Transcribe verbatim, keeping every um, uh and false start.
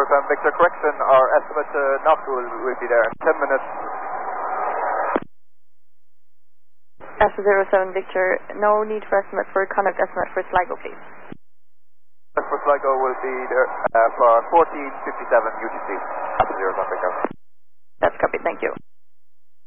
zero seven Victor, correction, our estimate uh, knock will, will be there in ten minutes. Alpha zero seven Victor, no need for estimate for contact estimate for Sligo, please. For Sligo will be there uh, for fourteen fifty-seven U T C. Alpha zero seven Victor. That's copied, thank you.